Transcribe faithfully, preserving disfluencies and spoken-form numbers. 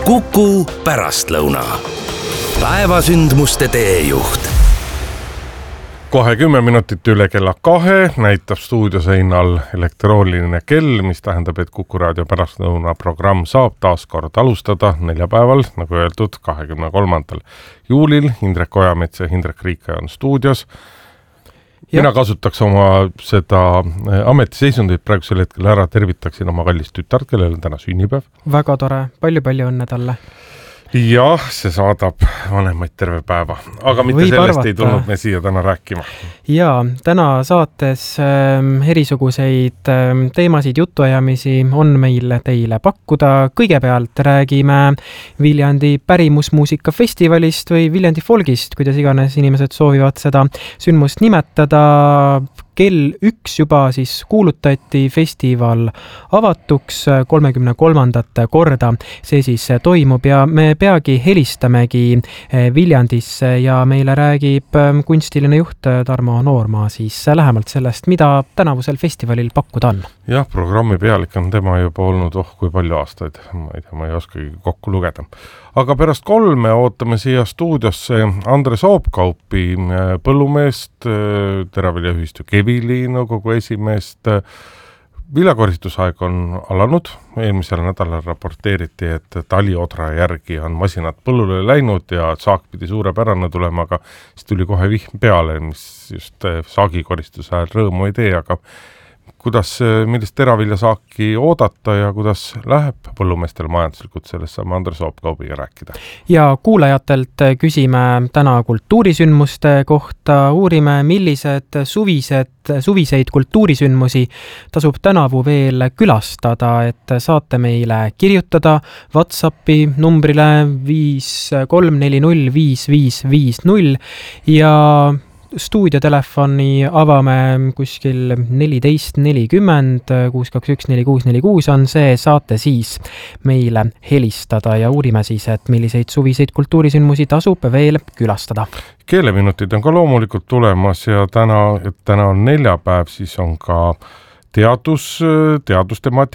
Kuku pärastlõuna. Päevasündmuste teejuht. Kohe kümme minutit üle kella kahe näitab stuudioseinal elektrooniline kell, mis tähendab, et Kuku raadio pärastlõuna programm saab taas kord alustada neljapäeval, nagu öeldud, kahekümne kolmandal juulil. Indrek Ojamets ja Indrek Riika on stuudios. Mina kasutaks oma seda ametiseisundit praegusel hetkel ära, tervitaksin oma kallist tütart, kellel on täna sünnipäev. Väga tore, palju-palju õnne talle. Jah, see saadab vanemaid terve päeva, aga mitte Võib sellest arvata. ei tulnud me siia täna rääkima. Ja täna saates ähm, erisuguseid ähm, teemasid, jutuajamisi on meil teile pakkuda. Kõigepealt räägime Viljandi pärimusmuusikafestivalist või Viljandi folgist, kuidas iganes inimesed soovivad seda sündmust nimetada. Kell üks juba siis kuulutati festival avatuks kolmekümne kolmandat korda. See siis toimub ja me peagi helistamegi Viljandisse ja meile räägib kunstiline juht Tarmo Noormaa siis lähemalt sellest, mida tänavusel festivalil pakkuda on. Jah, programmi pealik on tema juba olnud oh kui palju aastaid. Ma ei tea, ma ei oskagi kokku lugeda. Aga pärast kolme ootame siia stuudiosse Andre Soopkaupi, põllumeest, Teraviljaühistu Kevili nõukogu esimeest. Viljakoristusaeg on alanud. Eelmisel nädalal raporteeriti, et taliodra järgi on masinad põllule läinud ja saak pidi suurepärane tulema, aga siis tuli kohe vihm peale, mis just saagikoristus ajal rõõmu ei tee, aga kuidas, millist teraviljasaaki oodata ja kuidas läheb põllumeestel majanduslikult, sellest saame Andre Soopkaubiga rääkida. Ja kuulajatelt küsime täna kultuurisündmuste kohta, uurime, millised suvised, suviseid kultuurisündmusi tasub tänavu veel külastada, et saate meile kirjutada WhatsAppi numbrile viis kolm neli null viis viis viis null ja stuudiotelefoni avame kuskil neliteist nelikümmend kuus kaks üks neli kuus neli kuus on see, saate siis meile helistada ja uurime siis, et milliseid suviseid kultuurisündmusi tasub veel külastada. Keeleminutid on ka loomulikult tulemas ja täna, et täna on neljapäev, siis on ka teadus, teadustemaatika